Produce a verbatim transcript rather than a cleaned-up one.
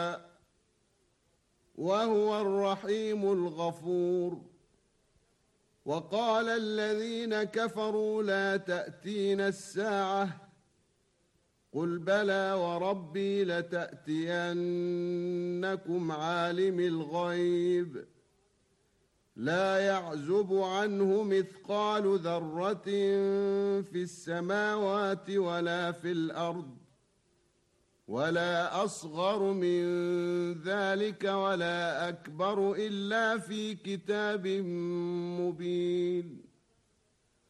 وهو الرحيم الغفور. وقال الذين كفروا لا تأتينا الساعة قل بلى وربي لتأتينكم عالم الغيب لا يعزب عنه مثقال ذرة في السماوات ولا في الأرض ولا أصغر من ذلك ولا أكبر إلا في كتاب مبين.